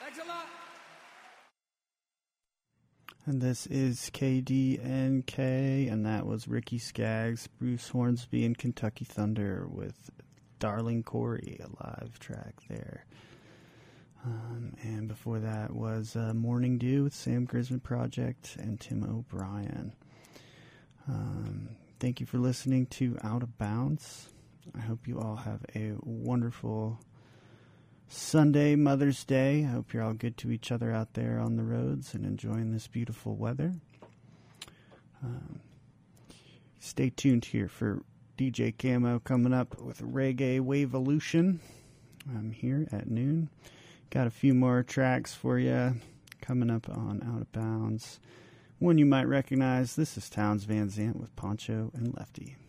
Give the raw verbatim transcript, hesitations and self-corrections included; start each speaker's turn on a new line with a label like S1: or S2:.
S1: Thanks a lot.
S2: And this is K D N K, and that was Ricky Skaggs, Bruce Hornsby, and Kentucky Thunder with Darling Corey, a live track there. Um, and before that was uh, Morning Dew with Sam Grisman Project and Tim O'Brien. Um, thank you for listening to Out of Bounds. I hope you all have a wonderful Sunday, Mother's Day. I hope you're all good to each other out there on the roads and enjoying this beautiful weather. Um, stay tuned here for D J Camo coming up with Reggae Waveolution. I'm here at noon. Got a few more tracks for you coming up on Out of Bounds. One you might recognize. This is Towns Van Zandt with Poncho and Lefty.